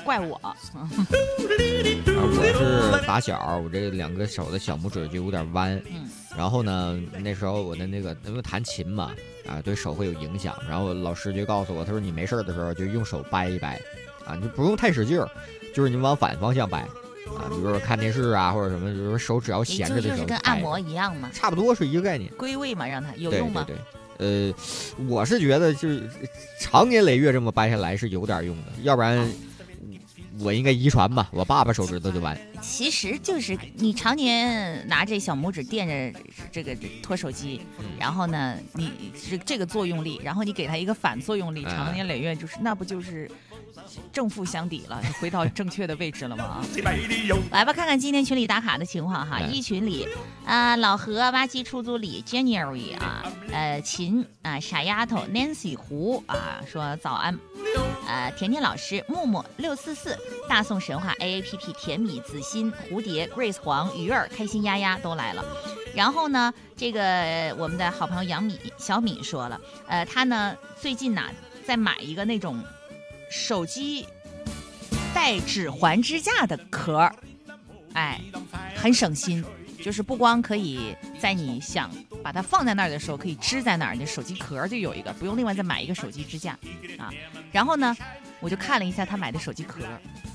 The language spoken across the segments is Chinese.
怪我。 我是打小我这2个手的小拇指就有点弯，然后呢，那时候我的那个因为弹琴嘛，对手会有影响，然后老师就告诉我，他说你没事的时候就用手掰一掰，你就不用太使劲儿，就是你往反方向掰。比如说看电视或者什么，比如说手只要闲着的时候， 就是跟按摩一样嘛， 差不多是一个概念。 归位嘛，让它有用吗？ 对，我是觉得就是长年累月这么掰下来是有点用的，要不然我应该遗传吧，我爸爸手指头就弯。 其实就是你常年拿这小拇指垫着这个托手机，然后呢，你这个作用力，然后你给它一个反作用力，长年累月那不就是正负相抵了，回到正确的位置了吗？来吧，看看今天群里打卡的情况哈。一群里老何、挖机出租里 January 秦傻丫头 Nancy 胡说早安。甜甜老师、木木644、大宋神话 AAPP、甜米、子欣、蝴蝶、Grace 黄、鱼儿、开心丫丫都来了。然后呢，这个我们的好朋友小米说了，他呢最近在买一个那种手机带指环支架的壳，很省心。就是不光可以在你想把它放在那儿的时候可以支在那儿，你的手机壳就有一个，不用另外再买一个手机支架然后呢，我就看了一下他买的手机壳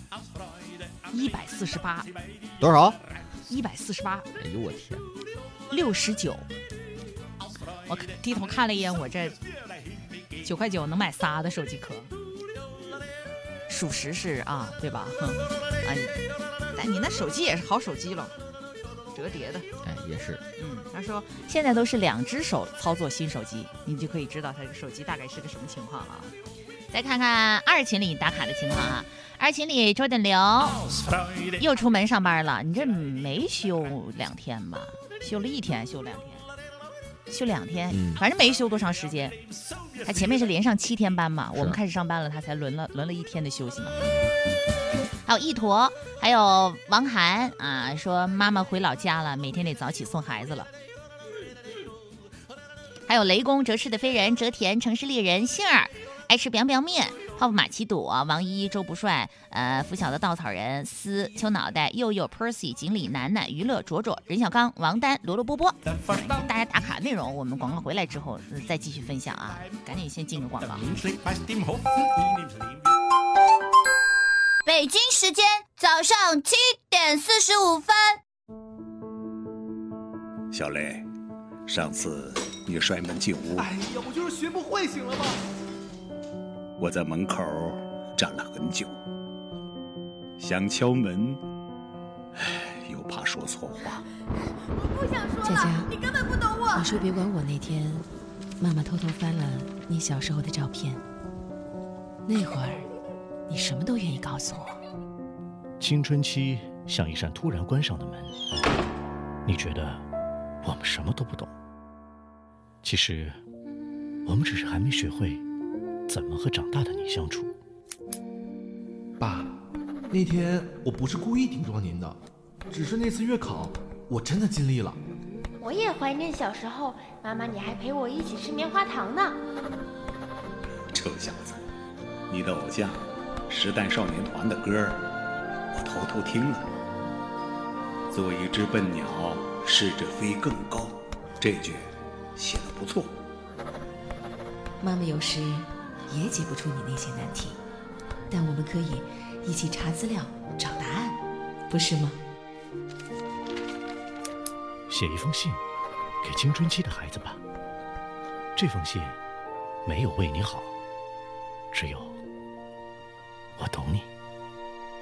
，148， 多少 ？148。 哎呦我天 ，69。我低头看了一眼，我这9块9能买仨的手机壳，属实是对吧？但你那手机也是好手机了。折叠的， 也是。 他说现在都是2只手操作新手机，你就可以知道他这个手机大概是个什么情况再看看2群里打卡的情况2群里周等流又出门上班了，你这没休2天吧？休了1天，休2天，休2天，反正没休多长时间。他前面是连上7天班嘛，我们开始上班了，他才轮了1天的休息嘛。还有一坨，还有王涵说妈妈回老家了，每天得早起送孩子了。还有雷公、折翅的飞人、折田、城市猎人、杏儿、爱吃 biang biang 面、泡泡玛奇朵、王一、周不帅、拂晓的稻草人、思、秋脑袋、佑佑、Percy、锦鲤、楠楠、娱乐、卓卓、任小刚、王丹、罗罗波波。大家打卡内容，我们广告回来之后再继续分享赶紧先进个广告。 北京时间早上7点45分。 小雷，上次你摔门进屋， 哎呀，我就是学不会，行了吧？ 我在门口站了很久，想敲门，又怕说错话。 我不想说了， 佳佳， 你根本不懂我。 你说别管我那天，妈妈偷偷翻了你小时候的照片，那会儿你什么都愿意告诉我。 青春期像一扇突然关上的门，你觉得我们什么都不懂，其实我们只是还没学会怎么和长大的你相处。 爸，那天我不是故意顶撞您的，只是那次月考我真的尽力了。 我也怀念小时候，妈妈你还陪我一起吃棉花糖呢。 臭小子，你的偶像时代少年团的歌我偷偷听了。做一只笨鸟，试着飞更高，这句写得不错。 妈妈有时也解不出你那些难题，但我们可以一起查资料找答案，不是吗？ 写一封信给青春期的孩子吧，这封信没有为你好，只有我懂你。